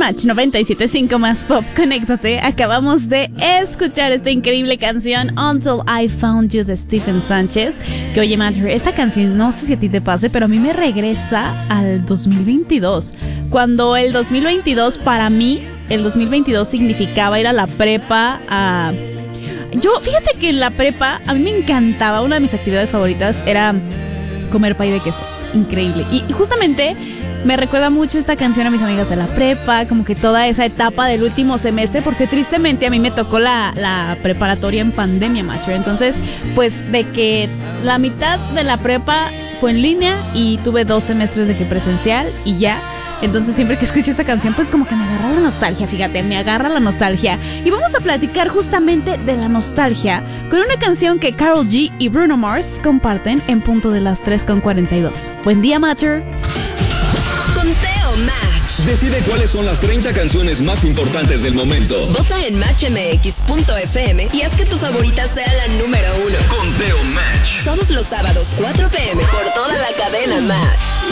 Match 97.5 más pop, conéctate. Acabamos de escuchar esta increíble canción Until I Found You de Stephen Sánchez. Que oye, Matthew, esta canción no sé si a ti te pase, pero a mí me regresa al 2022. Cuando el 2022 para mí, el 2022 significaba ir a la prepa fíjate que en la prepa a mí me encantaba, una de mis actividades favoritas era comer pay de queso. Increíble. Y justamente me recuerda mucho esta canción a mis amigas de la prepa, como que toda esa etapa del último semestre, porque tristemente a mí me tocó la preparatoria en pandemia, macho. Entonces, pues de que la mitad de la prepa fue en línea y tuve 2 semestres de que presencial y ya. Entonces siempre que escucho esta canción, pues como que me agarra la nostalgia, fíjate, me agarra la nostalgia. Y vamos a platicar justamente de la nostalgia con una canción que Karol G y Bruno Mars comparten en punto de las 3:42. Buen día, Matter. Conteo Match. Decide cuáles son las 30 canciones más importantes del momento. Vota en matchmx.fm y haz que tu favorita sea la número 1. Conteo Match. Todos los sábados, 4 p.m. por toda la cadena Match.